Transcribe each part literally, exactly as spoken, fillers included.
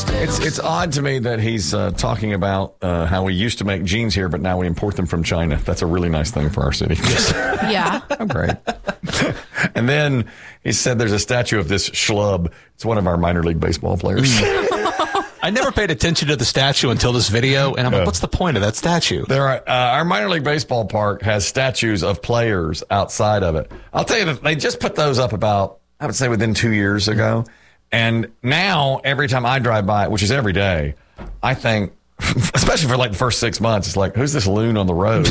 It's it's odd to me that he's uh, talking about uh, how we used to make jeans here, but now we import them from China. That's a really nice thing for our city. Yeah. Oh, great. And then he said there's a statue of this schlub. It's one of our minor league baseball players. I never paid attention to the statue until this video, and I'm Yeah. like, what's the point of that statue? There are, uh, our minor league baseball park has statues of players outside of it. I'll tell you that they just put those up about, I would say, within two years ago. And now, every time I drive by it, which is every day, I think, especially for like the first six months, it's like, who's this loon on the road?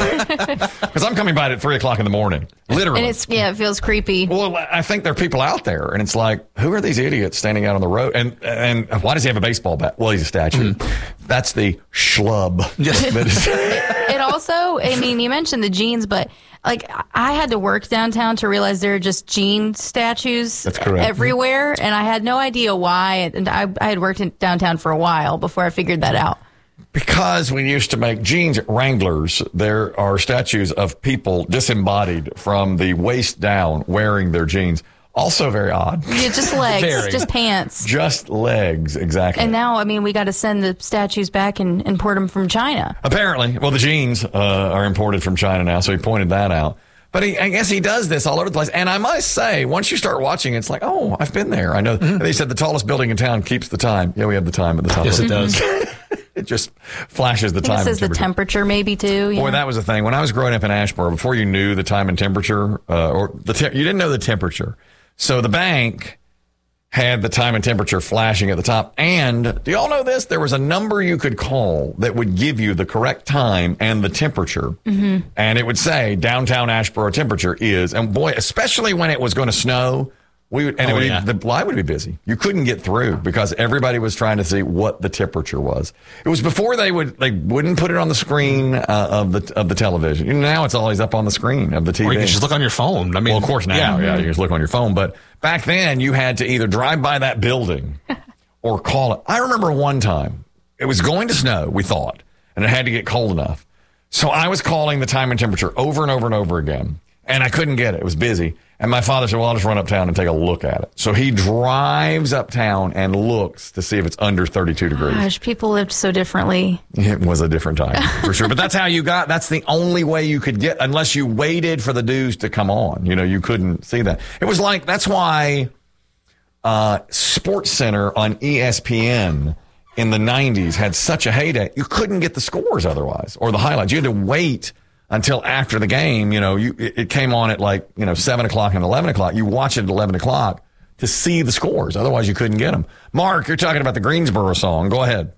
Because I'm coming by it at three o'clock in the morning, literally. And it's, yeah, it feels creepy. Well, I think there are people out there, and it's like, who are these idiots standing out on the road? And and why does he have a baseball bat? Well, he's a statue. Mm. That's the schlub. That is- It also, I mean, you mentioned the jeans, but like I had to work downtown to realize there are just jean statues That's correct. everywhere, and I had no idea why. And I, I had worked in downtown for a while before I figured that out. Because we used to make jeans Wranglers, there are statues of people disembodied from the waist down wearing their jeans. Also very odd. Yeah, just legs, Very. just pants. Just legs, exactly. And now, I mean, we got to send the statues back and import them from China. Apparently. Well, the jeans uh, are imported from China now, so he pointed that out. But he, I guess he does this all over the place. And I must say, once you start watching, it's like, oh, I've been there. I know. Mm-hmm. They said the tallest building in town keeps the time. Yeah, we have the time at the top. Yes, of it does. It just flashes the I think time. it says the temperature maybe too. Boy, Yeah. that was the thing. When I was growing up in Asheboro, before you knew the time and temperature, uh, or the te- you didn't know the temperature. So the bank had the time and temperature flashing at the top. And do y'all know this? There was a number you could call that would give you the correct time and the temperature. Mm-hmm. And it would say downtown Asheboro temperature is, and boy, especially when it was going to snow, we would, and Oh, it would, yeah. the line would be busy. You couldn't get through because everybody was trying to see what the temperature was. It was before they would, they wouldn't put it on the screen uh, of the of the television. You know, now it's always up on the screen of the T V. Or you can just look on your phone. I mean, Well, of course now, yeah, yeah. you just look on your phone. But back then, you had to either drive by that building or call it. I remember one time, it was going to snow, we thought, and it had to get cold enough. So I was calling the time and temperature over and over and over again, and I couldn't get it. It was busy. And my father said, well, I'll just run uptown and take a look at it. So he drives uptown and looks to see if it's under thirty-two degrees. Gosh, people lived so differently. It was a different time, for sure. But that's how you got, that's the only way you could get, unless you waited for the news to come on. You know, you couldn't see that. It was like, that's why uh, Sports Center on E S P N in the nineties had such a heyday. You couldn't get the scores otherwise, or the highlights. You had to wait until after the game. You know, you it, it came on at like, you know, seven o'clock and eleven o'clock. You watch it at eleven o'clock to see the scores. Otherwise, you couldn't get them. Mark, you're talking about the Greensboro song. Go ahead.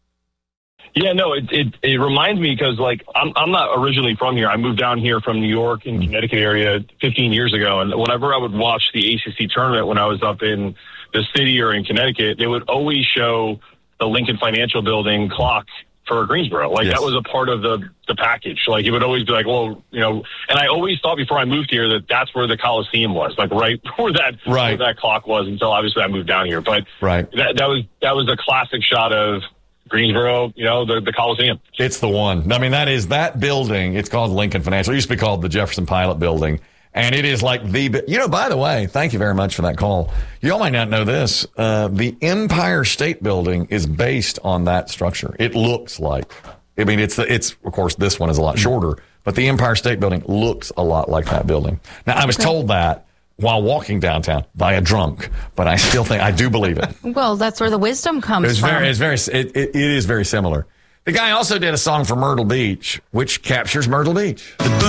Yeah, no, it it, it reminds me because, like, I'm I'm not originally from here. I moved down here from New York and Connecticut area fifteen years ago. And whenever I would watch the A C C tournament when I was up in the city or in Connecticut, they would always show the Lincoln Financial Building clock for Greensboro. Like, Yes. that was a part of the, the package. Like, it would always be like, well, you know, and I always thought before I moved here that that's where the Coliseum was, like right where that, Right. where that clock was, until obviously I moved down here. But Right. that, that was, that was a classic shot of Greensboro, you know, the, the Coliseum. It's the one. I mean, that is that building. It's called Lincoln Financial. It used to be called the Jefferson Pilot Building. And it is like the, you know, by the way, thank you very much for that call. You all might not know this. Uh, the Empire State Building is based on that structure. It looks like, I mean, it's the, it's, of course, this one is a lot shorter, but the Empire State Building looks a lot like that building. Now, I was told that while walking downtown by a drunk, but I still think, I do believe it. Well, that's where the wisdom comes It's from. very, it's very, it, it, it is very similar. The guy also did a song for Myrtle Beach, which captures Myrtle Beach.